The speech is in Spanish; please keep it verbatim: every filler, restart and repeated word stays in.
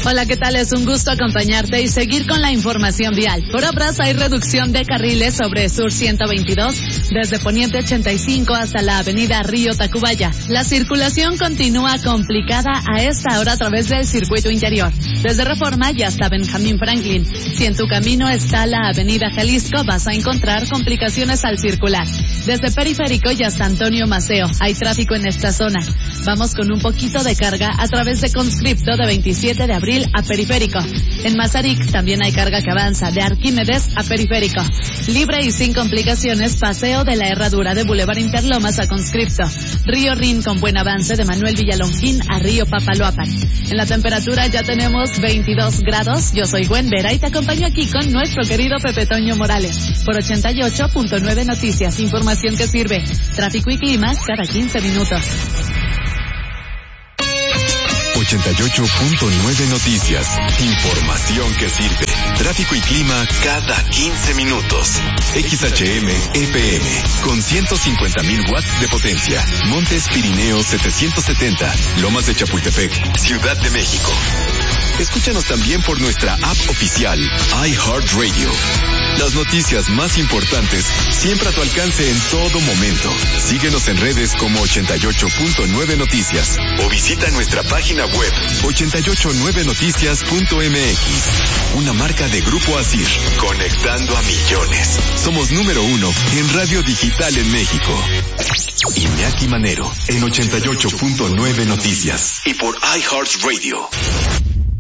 Hola, ¿qué tal? Es un gusto acompañarte y seguir con la información vial. Por obras hay reducción de carriles sobre Sur ciento veintidós, desde Poniente ochenta y cinco hasta la avenida Río Tacubaya. La circulación continúa complicada a esta hora a través del circuito interior. Desde Reforma y hasta Benjamín Franklin. Si en tu camino está la avenida Jalisco, vas a encontrar complicaciones al circular. Desde Periférico y hasta Antonio Maceo hay tráfico en esta zona. Vamos con un poquito de carga a través de Conscripto de veintisiete de abril a Periférico. En Mazarik también hay carga que avanza de Arquímedes a Periférico. Libre y sin complicaciones, paseo de la Herradura de Boulevard Interlomas a Conscripto. Río Rin con buen avance de Manuel Villalongín a Río Papaloapan. En la temperatura ya tenemos veintidós grados. Yo soy Gwen Vera y te acompaño aquí con nuestro querido Pepe Toño Morales por ochenta y ocho punto nueve Noticias. Información que sirve. Tráfico y clima cada quince minutos. ochenta y ocho punto nueve Noticias. Información que sirve. Tráfico y clima cada quince minutos. X H M F M con ciento cincuenta mil watts de potencia. Montes Pirineos setecientos setenta. Lomas de Chapultepec, Ciudad de México. Escúchanos también por nuestra app oficial, iHeartRadio. Las noticias más importantes siempre a tu alcance en todo momento. Síguenos en redes como ochenta y ocho punto nueve Noticias o visita nuestra página web ochenta y ocho nueve noticias punto m x. Una marca de Grupo Asir, conectando a millones. Somos número uno en radio digital en México. Iñaki Manero en ochenta y ocho punto nueve Noticias y por iHeartRadio.